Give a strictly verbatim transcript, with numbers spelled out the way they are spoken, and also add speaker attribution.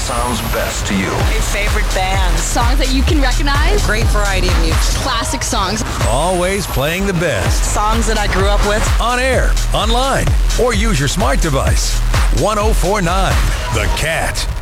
Speaker 1: sounds best to you.
Speaker 2: Your favorite bands.
Speaker 3: Songs that you can recognize.
Speaker 2: Great variety of music.
Speaker 3: Classic songs.
Speaker 4: Always playing the best.
Speaker 2: Songs that I grew up with.
Speaker 4: On air, online, or use your smart device. one oh four point nine The Cat.